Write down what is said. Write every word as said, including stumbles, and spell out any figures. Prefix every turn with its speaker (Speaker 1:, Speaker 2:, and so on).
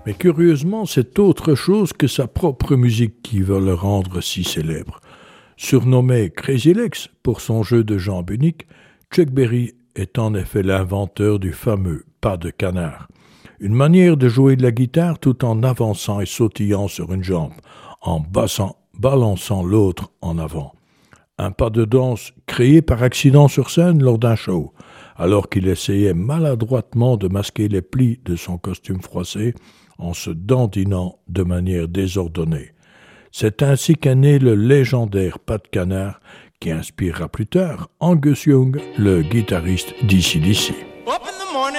Speaker 1: Mais curieusement, c'est autre chose que sa propre musique qui va le rendre si célèbre. Surnommé Crazy Legs pour son jeu de jambes unique, Chuck Berry est en effet l'inventeur du fameux pas de canard. Une manière de jouer de la guitare tout en avançant et sautillant sur une jambe, en bassant, balançant l'autre en avant. Un pas de danse créé par accident sur scène lors d'un show, alors qu'il essayait maladroitement de masquer les plis de son costume froissé en se dandinant de manière désordonnée. C'est ainsi qu'est né le légendaire pas de canard qui inspirera plus tard Angus Young, le guitariste d'A C/D C.